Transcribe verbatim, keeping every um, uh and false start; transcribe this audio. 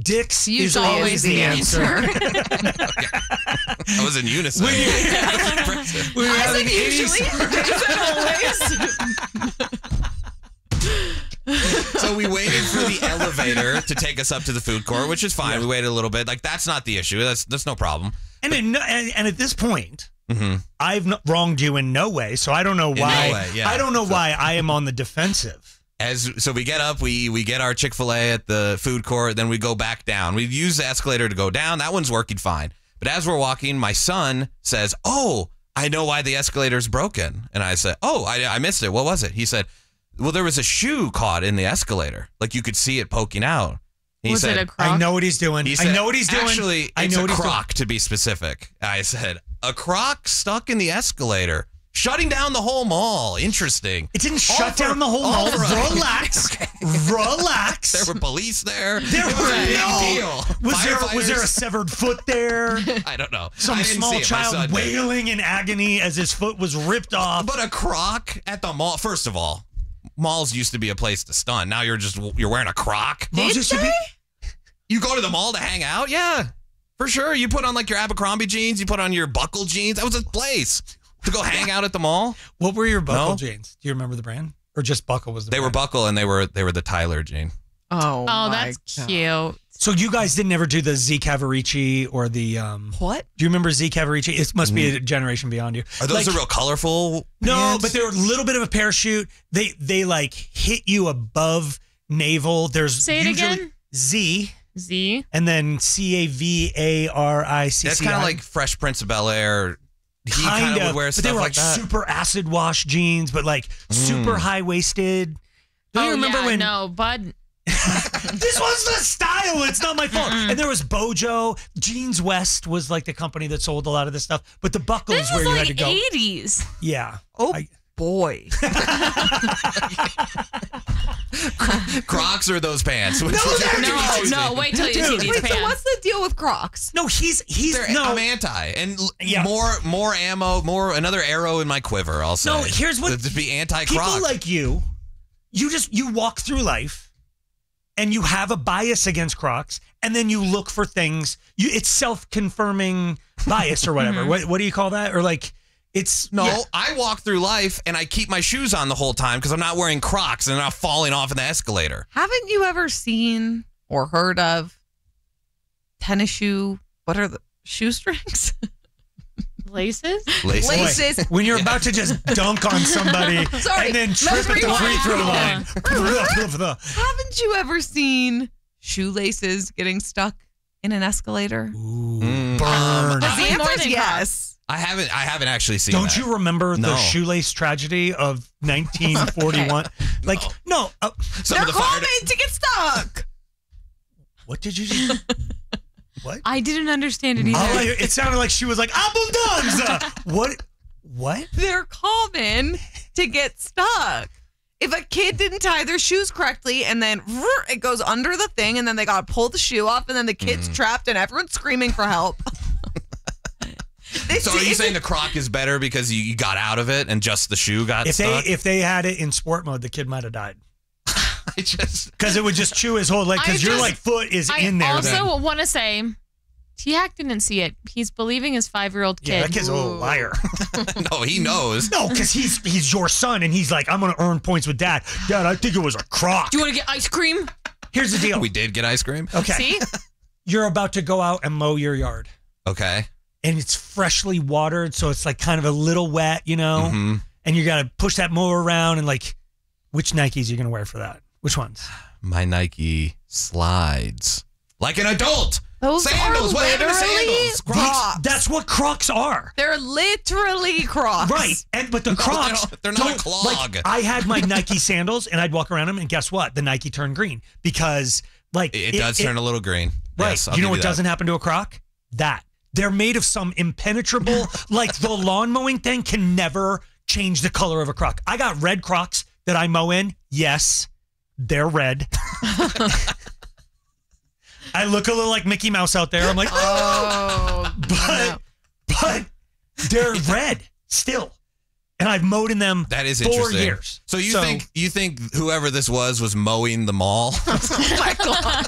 Dicks is Usually always is the the answer. I was in unison. When you- That's impressive. We were I having said eighties. always. So we waited for the elevator to take us up to the food court, which is fine. We waited a little bit. Like, that's not the issue. That's that's no problem. And, in, and and at this point, Mm-hmm. I've not wronged you in no way, so I don't know why. no way, yeah. I don't know So- why I am on the defensive. As so we get up, we we get our Chick-fil-A at the food court, then we go back down. We use the escalator to go down. That one's working fine. But as we're walking, my son says, "Oh, I know why the escalator's broken." And I said, "Oh, I, I missed it. What was it?" He said, "Well, there was a shoe caught in the escalator. Like you could see it poking out." He Was said, it a croc? I know what he's doing. He I said, know what he's doing. Actually, I it's know a what he's croc to be specific. I said, "A croc stuck in the escalator, shutting down the whole mall. Interesting." It didn't All shut for- down the whole all mall. right. Relax. Relax. There were police there. There it were was a big no. deal. Was there was there a Firefighters- severed foot there? I don't know. Some I didn't small see it. My son child did. wailing in agony as his foot was ripped off. But a croc at the mall. First of all, malls used to be a place to stun. Now you're just you're wearing a croc. Malls used to be- You go to the mall to hang out? Yeah, for sure. You put on like your Abercrombie jeans. You put on your buckle jeans. That was a place to go hang out at the mall. What were your buckle No. jeans? Do you remember the brand? Or just buckle was the They were brand? buckle and they were they were the Tyler jean. Oh, Oh, my that's God. cute. So you guys didn't ever do the Z Cavarici or the um What? do you remember Z Cavarici? It must be a generation beyond you. Mm-hmm. Are those Like- the real colorful? No, pants? but they're a little bit of a parachute. They they like hit you above navel. There's Say it usually again. Z Z. and then C A V A R I C C I. That's kind of like Fresh Prince of Bel Air. He kind kind of would of, wear but stuff they were like like that. super acid wash jeans, but like super high waisted. Do you oh, remember yeah, when No, Bud. this was the style? It's not my fault. And there was Bojo. Jeans West was like the company that sold a lot of this stuff. But the buckle This is where is you like had to go. eighties. Yeah. Oh, I- boy. Crocs or those pants? Which- No, which they're- would you be No, choosing? no, wait till you Dude, see these Wait, so pants. what's the deal with Crocs? no, he's he's They're- no. I'm anti, and l- Yeah. more more ammo, more another arrow in my quiver. I'll say. No, here's what- to be anti People Croc. like you, you just you walk through life, and you have a bias against Crocs, and then you look for things. You it's self confirming bias or whatever. what what do you call that? Or like it's No, yeah. I walk through life and I keep my shoes on the whole time because I'm not wearing Crocs and they're not falling off in the escalator. Haven't you ever seen or heard of tennis shoe? What are the shoestrings? Laces? Laces. Boy, Laces. when you're about to just dunk on somebody Sorry, and then let's trip at the free rewind. throw Yeah. line. Haven't you ever seen shoelaces getting stuck in an escalator? Ooh, Mm. burn. The Way more answer is than yes. I haven't. I haven't actually seen. Don't that. you remember No. the shoelace tragedy of nineteen forty-one? Like, no. Uh, Some They're of the fire. coming to get stuck. what did you just? What? I didn't understand it All either. I- it sounded like she was like abundanza. What? What? They're common to get stuck. If a kid didn't tie their shoes correctly and then rrr, it goes under the thing and then they got to pull the shoe off and then the kid's Mm. trapped and everyone's screaming for help. So are you saying the Croc is better because you, you got out of it and just the shoe got If they stuck? if they had it in sport mode, the kid might have died I just because it would just chew his whole leg. I Because your just- like foot is I in there. also then. want to say, T-Hack didn't see it. He's believing his five-year-old kid. Yeah, that kid's a little liar. no, he knows. No, because he's he's your son, and he's like, I'm gonna earn points with dad. Dad, I think it was a croc. Do you want to get ice cream? Here's the deal. We did get ice cream. Okay, See? you're about to go out and mow your yard, Okay. and it's freshly watered, so it's like kind of a little wet, you know. Mhm. And you gotta push that mower around, and like, which Nikes are you gonna wear for that? Which ones? My Nike slides like an adult. Those Sandals. are What happened to literally sandals? Crocs. That's what Crocs are. They're literally Crocs. Right, and but the No, Crocs, they don't- they're not a don't- clog. Like, I had my Nike sandals, and I'd walk around them, and guess what? The Nike turned green because, like, It, it does turn a little green. right. Yes, I'll you know give what that. doesn't happen to a Croc? That they're made of some impenetrable, like the lawn mowing thing can never change the color of a Croc. I got red Crocs that I mow in. Yes, they're red. I look a little like Mickey Mouse out there. I'm like, Oh, but no. but they're red still, and I've mowed in them That is four interesting. years. So you think you think whoever this was was mowing the mall? Oh my God.